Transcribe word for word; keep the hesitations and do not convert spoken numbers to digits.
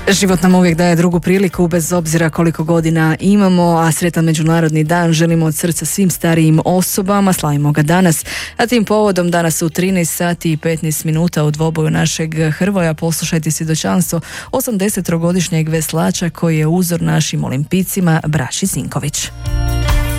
Život nam uvijek daje drugu priliku bez obzira koliko godina imamo, a sretan Međunarodni dan želimo od srca svim starijim osobama, slavimo ga danas, a tim povodom danas u trinaest sati i petnaest minuta u dvoboju našeg Hrvoja poslušajte svjedočanstvo osamdesetogodišnjeg veslača koji je uzor našim olimpijcima Braši Sinković.